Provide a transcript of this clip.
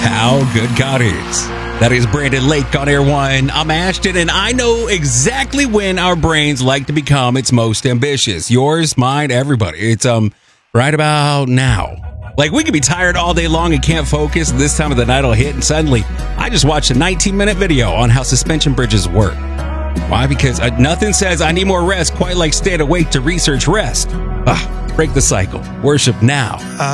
how good God is. That is Brandon Lake on Air One. I'm Ashton, and I know exactly when our brains like to become its most ambitious. Yours, mine, everybody. It's right about now. Like, we could be tired all day long and can't focus. This time of the night will hit, and suddenly, I just watched a 19-minute video on how suspension bridges work. Why? Because nothing says I need more rest quite like staying awake to research rest. Break the cycle. Worship now.